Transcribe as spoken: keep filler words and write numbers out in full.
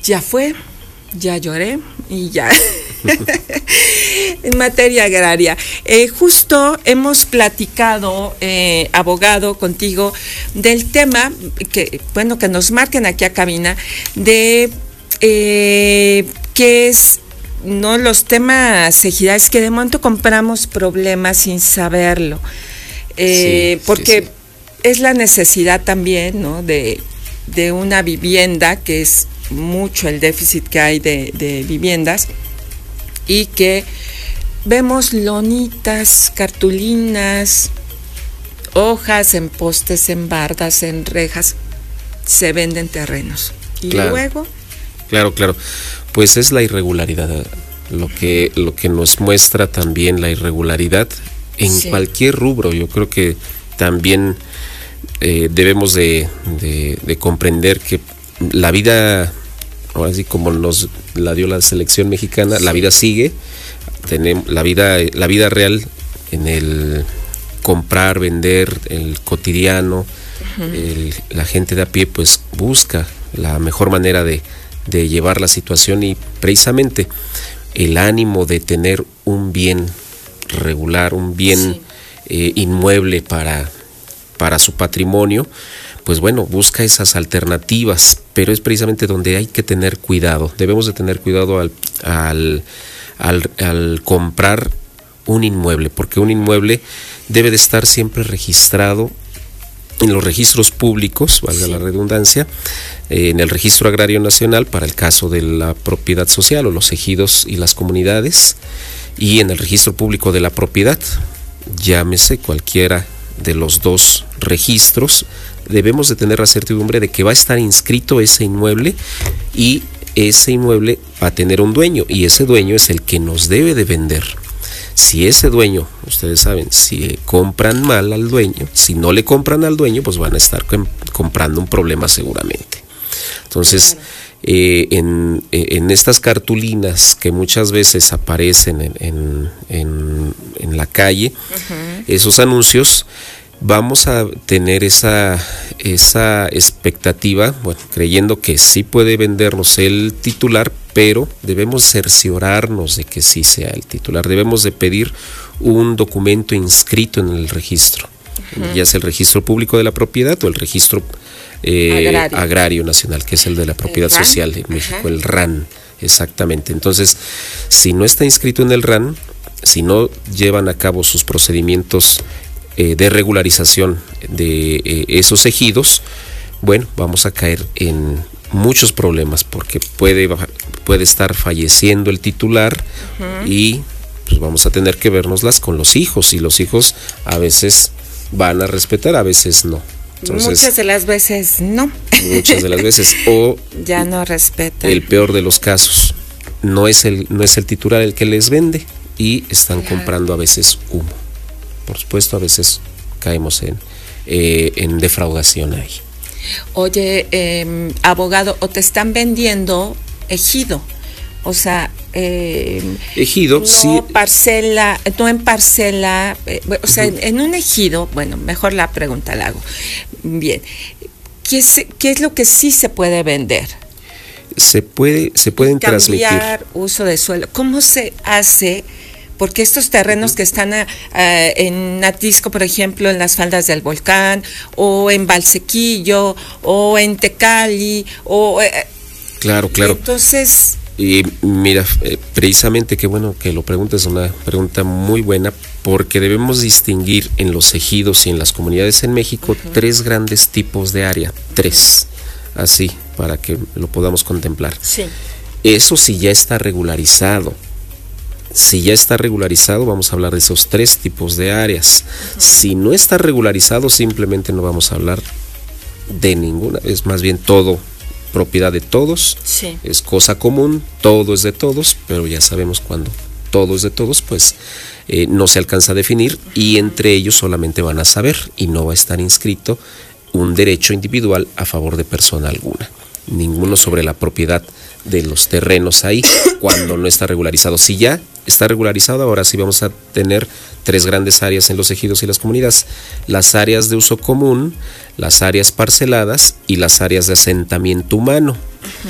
ya fue, ya lloré y ya. En materia agraria, eh, justo hemos platicado, eh, abogado, contigo, del tema que, bueno, que nos marquen aquí a cabina, de eh, que es, no, los temas ejidales, que de momento compramos problemas sin saberlo, eh, sí, porque sí, sí. es la necesidad también, ¿no?, de, de una vivienda, que es mucho el déficit que hay de, de viviendas, y que vemos lonitas, cartulinas, hojas en postes, en bardas, en rejas, se venden terrenos. Y claro, luego... Claro, claro, pues es la irregularidad, lo que, lo que nos muestra también la irregularidad en sí. cualquier rubro. Yo creo que también eh, debemos de, de, de comprender que la vida... Ahora sí, como nos la dio la selección mexicana, sí. la vida sigue, tenemos la vida, la vida real en el comprar, vender, el cotidiano, uh-huh. el, la gente de a pie pues busca la mejor manera de, de llevar la situación, y precisamente el ánimo de tener un bien regular, un bien sí. eh, inmueble para, para su patrimonio, pues bueno, busca esas alternativas, pero es precisamente donde hay que tener cuidado. Debemos de tener cuidado al, al, al, al comprar un inmueble, porque un inmueble debe de estar siempre registrado en los registros públicos, valga sí. la redundancia, eh, en el Registro Agrario Nacional para el caso de la propiedad social o los ejidos y las comunidades, y en el Registro Público de la Propiedad, llámese cualquiera de los dos registros. Debemos de tener la certidumbre de que va a estar inscrito ese inmueble, y ese inmueble va a tener un dueño, y ese dueño es el que nos debe de vender. Si ese dueño, ustedes saben, si compran mal al dueño, si no le compran al dueño, pues van a estar com- comprando un problema seguramente. Entonces, claro. eh, en, en estas cartulinas que muchas veces aparecen en, en, en, en la calle, uh-huh. esos anuncios, vamos a tener esa, esa expectativa, bueno, creyendo que sí puede vendernos el titular, pero debemos cerciorarnos de que sí sea el titular. Debemos de pedir un documento inscrito en el registro, uh-huh. ya sea el Registro Público de la Propiedad o el Registro eh, agrario. agrario Nacional, que es el de la Propiedad Social en México, uh-huh. el R A N, exactamente. Entonces, si no está inscrito en el R A N, si no llevan a cabo sus procedimientos de regularización de eh, esos ejidos, bueno, vamos a caer en muchos problemas, porque puede, puede estar falleciendo el titular, uh-huh. y pues vamos a tener que vernoslas con los hijos, y los hijos a veces van a respetar, a veces no. Entonces, muchas de las veces no. Muchas de las veces, o ya no respetan. El peor de los casos, no es el, no es el titular el que les vende, y están claro. comprando a veces humo. Por supuesto, a veces caemos en, eh, en defraudación ahí. Oye, eh, abogado, o te están vendiendo ejido, o sea, eh, ejido, no sí. parcela, no en parcela, eh, o sea, uh-huh. en un ejido, bueno, mejor la pregunta la hago. Bien, ¿qué es, qué es lo que sí se puede vender? Se puede, se pueden cambiar transmitir. Cambiar uso de suelo. ¿Cómo se hace? Porque estos terrenos que están uh, en Atisco, por ejemplo, en las faldas del volcán, o en Valsequillo, o en Tecali, o... Eh, claro, claro. Entonces... Y mira, eh, precisamente qué bueno que lo preguntes, una pregunta muy buena, porque debemos distinguir en los ejidos y en las comunidades en México uh-huh. tres grandes tipos de área, tres, así, para que lo podamos contemplar. Sí. Eso sí ya está regularizado. Si ya está regularizado, vamos a hablar de esos tres tipos de áreas. Uh-huh. Si no está regularizado, simplemente no vamos a hablar de ninguna. Es más bien todo propiedad de todos. Sí. Es cosa común, todo es de todos, pero ya sabemos cuando todo es de todos, pues eh, no se alcanza a definir, uh-huh. y entre ellos solamente van a saber, y no va a estar inscrito un derecho individual a favor de persona alguna. Ninguno sobre la propiedad de los terrenos ahí cuando no está regularizado. Si ya está regularizado, ahora sí vamos a tener tres grandes áreas en los ejidos y las comunidades: las áreas de uso común, las áreas parceladas y las áreas de asentamiento humano.